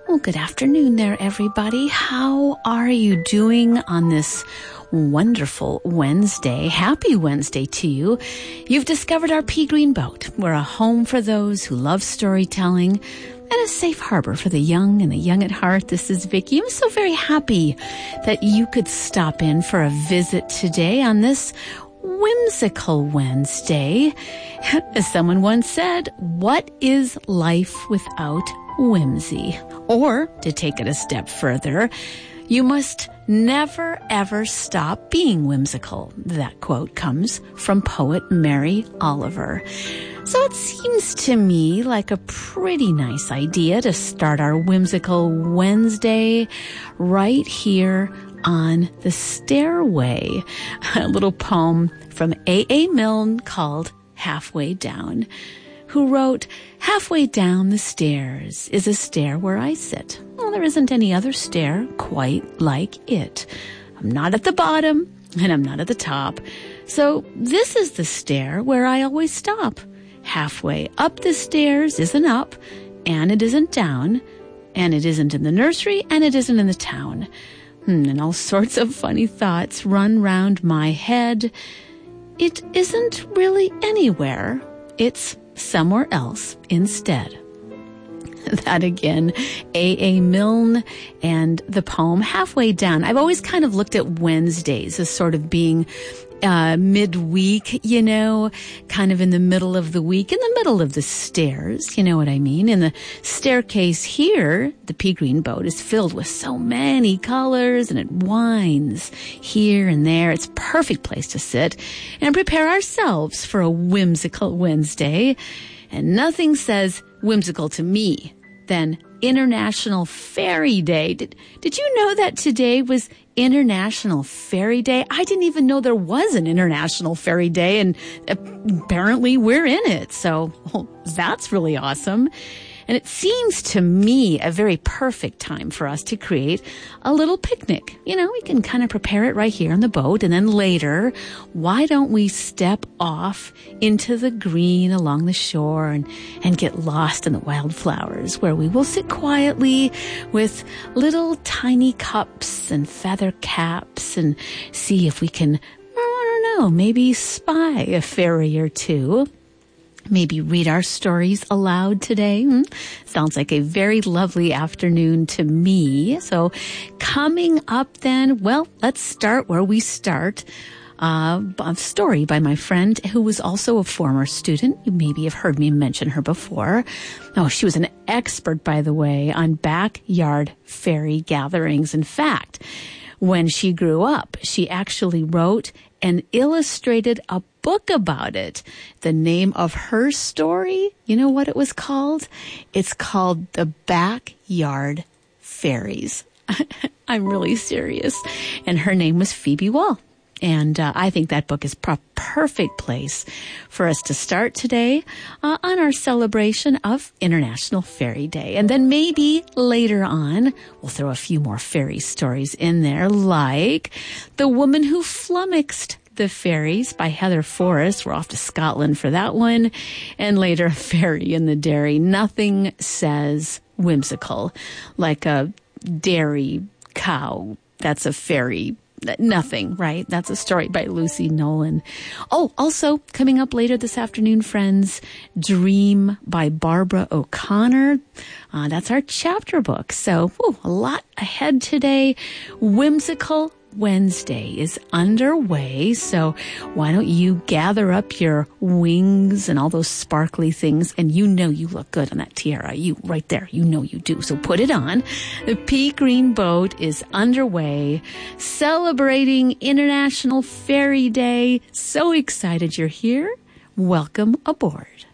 Well, good afternoon there, everybody. How are you doing on this wonderful Wednesday? Happy Wednesday to you. You've discovered our Pea Green Boat. We're a home for those who love storytelling and a safe harbor for the young and the young at heart. This is Vicki. I'm so very happy that you could stop in for a visit today on this whimsical Wednesday. As someone once said, what is life without whimsy? Or, to take it a step further, you must never, ever stop being whimsical. That quote comes from poet Mary Oliver. So it seems to me like a pretty nice idea to start our whimsical Wednesday right here on the stairway. A little poem from A.A. Milne called Halfway Down, who wrote, "Halfway down the stairs is a stair where I sit. Well, there isn't any other stair quite like it. I'm not at the bottom, and I'm not at the top. So this is the stair where I always stop. Halfway up the stairs isn't up, and it isn't down, and it isn't in the nursery, and it isn't in the town." And all sorts of funny thoughts run round my head. It isn't really anywhere. It's somewhere else instead. That again, A.A. Milne and the poem Halfway Down. I've always kind of looked at Wednesdays as sort of being midweek, kind of in the middle of the week, in the middle of the stairs, you know what I mean? And the staircase here, the Pea Green Boat, is filled with so many colors, and it winds here and there. It's a perfect place to sit and prepare ourselves for a whimsical Wednesday. And nothing says whimsical to me than International Fairy Day. Did you know that today was International Fairy Day? I didn't even know there was an International Fairy Day, and apparently we're in it. So that's really awesome. And it seems to me a very perfect time for us to create a little picnic. We can kind of prepare it right here on the boat. And then later, why don't we step off into the green along the shore and get lost in the wildflowers, where we will sit quietly with little tiny cups and feather caps and see if we can, maybe spy a fairy or two. Maybe read our stories aloud today. Sounds like a very lovely afternoon to me. So coming up then, well, let's start where we start. A story by my friend who was also a former student. You maybe have heard me mention her before. Oh, she was an expert, by the way, on backyard fairy gatherings. In fact, when she grew up, she actually wrote and illustrated a book about it. The name of her story, you know what it was called? It's called The Backyard Fairies. I'm really serious. And her name was Phoebe Wall. And I think that book is a perfect place for us to start today on our celebration of International Fairy Day. And then maybe later on, we'll throw a few more fairy stories in there, like The Woman Who Flummoxed the Fairies by Heather Forrest. We're off to Scotland for that one. And later, A Fairy in the Dairy. Nothing says whimsical like a dairy cow. That's a fairy. Nothing, right? That's a story by Lucy Nolan. Oh, also coming up later this afternoon, friends, Dream by Barbara O'Connor. That's our chapter book. So a lot ahead today. Whimsical Wednesday is underway, so why don't you gather up your wings and all those sparkly things, and you look good on that tiara. You right there, you do. So put it on. The Pea Green Boat is underway, celebrating International Fairy Day. So excited you're here. Welcome aboard.